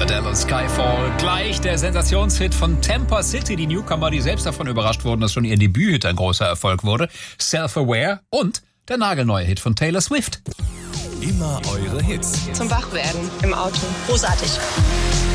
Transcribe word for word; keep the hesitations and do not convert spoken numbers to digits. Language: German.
Adele und Skyfall. Gleich der Sensationshit von Tampa City. Die Newcomer, die selbst davon überrascht wurden, dass schon ihr Debüthit ein großer Erfolg wurde. Self-Aware und der nagelneue Hit von Taylor Swift. Immer eure Hits. Zum Wachwerden im Auto. Großartig.